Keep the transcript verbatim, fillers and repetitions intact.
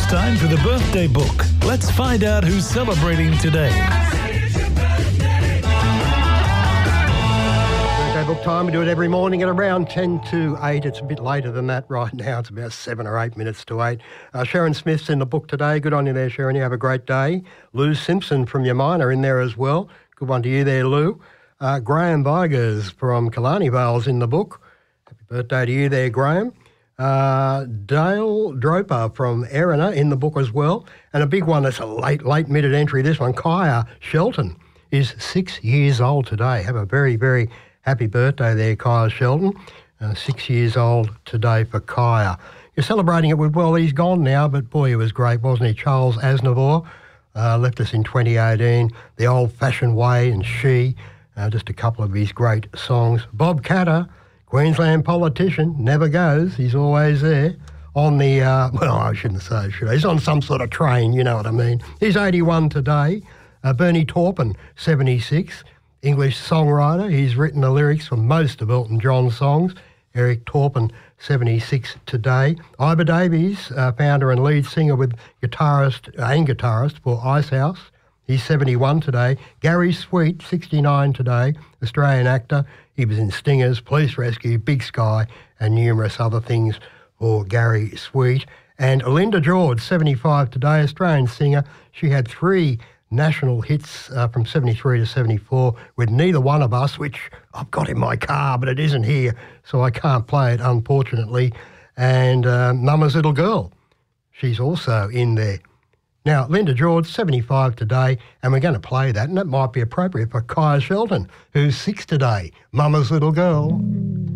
It's time for the birthday book. Let's find out who's celebrating today. Birthday book time. We do it every morning at around ten to eight. It's a bit later than that right now. It's about seven or eight minutes to eight. Uh, Sharon Smith's in the book today. Good on you there, Sharon. You have a great day. Lou Simpson from your mine are in there as well. Good one to you there, Lou. Uh, Graham Vigers from Killarney Vale's in the book. Happy birthday to you there, Graham. Uh, Dale Droper from Erina in the book as well. And a big one that's a late, late minute entry, this one, Kaya Shelton is six years old today. Have a very, very happy birthday there, Kaya Shelton. Uh, six years old today for Kaya. You're celebrating it with, well, he's gone now, but boy, he was great, wasn't he? Charles Aznavour uh, left us in twenty eighteen. The Old-Fashioned Way and She, uh, just a couple of his great songs. Bob Catter, Queensland politician, never goes. He's always there on the, uh, well, I shouldn't say, should I? He's on some sort of train, you know what I mean. He's eighty-one today. Uh, Bernie Taupin, seventy-six, English songwriter. He's written the lyrics for most of Elton John's songs. Eric Taupin, seventy-six today. Iva Davies, uh, founder and lead singer with guitarist uh, and guitarist for Icehouse. He's seventy-one today. Gary Sweet, sixty-nine today, Australian actor. He was in Stingers, Police Rescue, Big Sky, and numerous other things for Gary Sweet. And Linda George, seventy-five today, Australian singer. She had three national hits uh, from seventy-three to seventy-four with Neither One of Us, which I've got in my car, but it isn't here, so I can't play it, unfortunately. And uh, Mama's Little Girl, she's also in there. Now, Linda George, seventy-five today, and we're going to play that, and that might be appropriate for Kaya Shelton, who's six today, Mama's Little Girl.